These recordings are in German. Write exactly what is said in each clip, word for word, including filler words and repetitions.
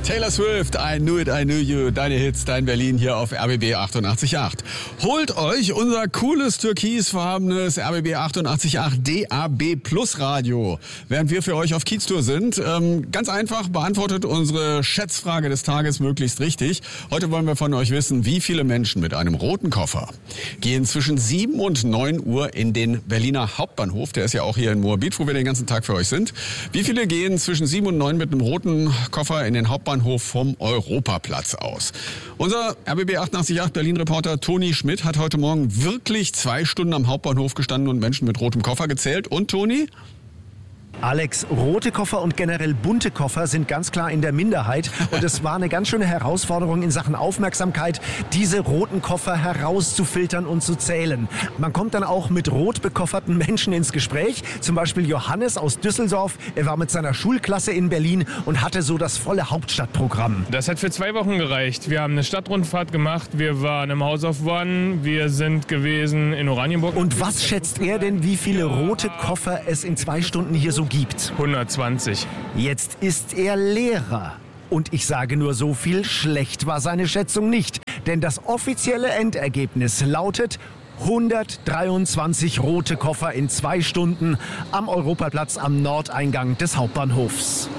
Taylor Swift, I Knew It, I Knew You, deine Hits, dein Berlin hier auf R B B achtundachtzig Komma acht. Holt euch unser cooles türkisfarbenes R B B achtundachtzig Komma acht D A B Plus Radio, während wir für euch auf Kieztour sind. Ähm, ganz einfach, beantwortet unsere Schätzfrage des Tages möglichst richtig. Heute wollen wir von euch wissen, wie viele Menschen mit einem roten Koffer gehen zwischen sieben und neun Uhr in den Berliner Hauptbahnhof. Der ist ja auch hier in Moabit, wo wir den ganzen Tag für euch sind. Wie viele gehen zwischen sieben und neun mit einem roten Koffer in den Hauptbahnhof vom Europaplatz aus? Unser R B B achtundachtzig Komma acht Berlin-Reporter Toni Schmidt hat heute Morgen wirklich zwei Stunden am Hauptbahnhof gestanden und Menschen mit rotem Koffer gezählt. Und Toni? Alex, rote Koffer und generell bunte Koffer sind ganz klar in der Minderheit. Und es war eine ganz schöne Herausforderung in Sachen Aufmerksamkeit, diese roten Koffer herauszufiltern und zu zählen. Man kommt dann auch mit rot bekofferten Menschen ins Gespräch. Zum Beispiel Johannes aus Düsseldorf. Er war mit seiner Schulklasse in Berlin und hatte so das volle Hauptstadtprogramm. Das hat für zwei Wochen gereicht. Wir haben eine Stadtrundfahrt gemacht. Wir waren im House of One. Wir sind gewesen in Oranienburg. Und was schätzt er denn, wie viele rote Koffer es in zwei Stunden hier so gibt? hundertzwanzig. Jetzt ist er Lehrer. Und ich sage nur so viel, schlecht war seine Schätzung nicht. Denn das offizielle Endergebnis lautet hundertdreiundzwanzig rote Koffer in zwei Stunden am Europaplatz am Nordeingang des Hauptbahnhofs.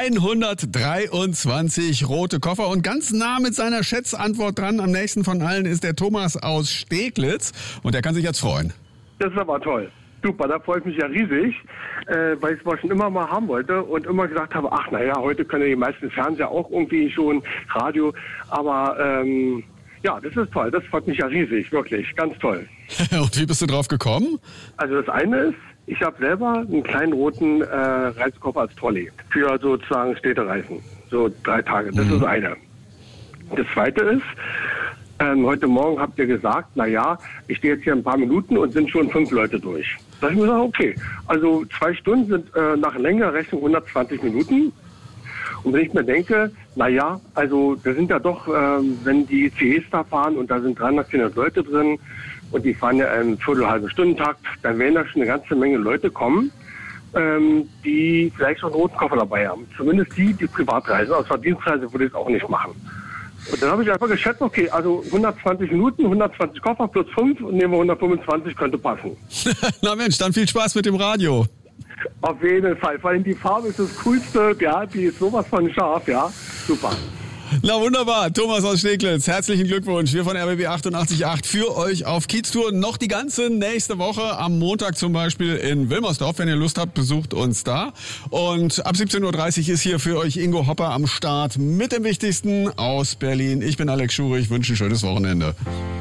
hundertdreiundzwanzig rote Koffer und ganz nah mit seiner Schätzantwort dran, am nächsten von allen, ist der Thomas aus Steglitz und der kann sich jetzt freuen. Das ist aber toll. Super, da freue ich mich ja riesig, äh, weil ich es mal schon immer mal haben wollte und immer gesagt habe, ach naja, heute können ja die meisten Fernseher auch irgendwie schon, Radio, aber ähm, ja, das ist toll, das freut mich ja riesig, wirklich, ganz toll. Und wie bist du drauf gekommen? Also das eine ist, ich habe selber einen kleinen roten äh, Reisekoffer als Trolley für sozusagen Städtereisen, so drei Tage, das mhm. ist eine. Das zweite ist, Ähm, heute Morgen habt ihr gesagt, na ja, ich stehe jetzt hier ein paar Minuten und sind schon fünf Leute durch. Da habe ich mir gesagt, okay, also zwei Stunden sind äh, nach längerer Rechnung hundertzwanzig Minuten. Und wenn ich mir denke, na ja, also da sind ja doch, ähm, wenn die I C Es da fahren und da sind dreihundert, vierhundert Leute drin und die fahren ja einen Viertel, halbe Stundentakt, dann werden da schon eine ganze Menge Leute kommen, ähm, die vielleicht schon einen roten Koffer dabei haben. Zumindest die, die privat reisen. Aus der Dienstreise würde ich es auch nicht machen. Und dann habe ich einfach geschätzt, okay, also hundertzwanzig Minuten, hundertzwanzig Koffer plus fünf und nehmen wir hundertfünfundzwanzig, könnte passen. Na Mensch, dann viel Spaß mit dem Radio. Auf jeden Fall, vor allem die Farbe ist das Coolste, ja, die ist sowas von scharf, ja, super. Na wunderbar, Thomas aus Steglitz, herzlichen Glückwunsch. Wir von R B B achtundachtzig Komma acht für euch auf Kieztour. Noch die ganze nächste Woche, am Montag zum Beispiel in Wilmersdorf. Wenn ihr Lust habt, besucht uns da. Und ab siebzehn Uhr dreißig ist hier für euch Ingo Hopper am Start mit dem Wichtigsten aus Berlin. Ich bin Alex Schurich, wünsche ein schönes Wochenende.